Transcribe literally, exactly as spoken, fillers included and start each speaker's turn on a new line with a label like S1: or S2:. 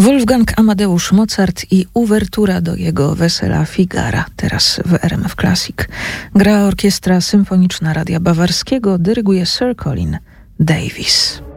S1: Wolfgang Amadeusz Mozart i uwertura do jego Wesela Figara, teraz w R M F Classic. Gra Orkiestra Symfoniczna Radia Bawarskiego, dyryguje Sir Colin Davis.